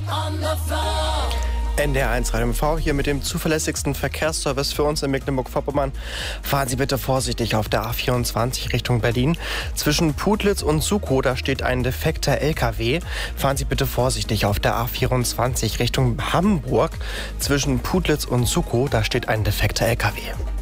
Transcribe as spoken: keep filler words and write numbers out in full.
N D R eins Radio M V hier mit dem zuverlässigsten Verkehrsservice für uns in Mecklenburg-Vorpommern. Fahren Sie bitte vorsichtig auf der A vierundzwanzig Richtung Berlin. Zwischen Putlitz und Sukow, da steht ein defekter L K W. Fahren Sie bitte vorsichtig auf der A vierundzwanzig Richtung Hamburg. Zwischen Putlitz und Sukow, da steht ein defekter L K W.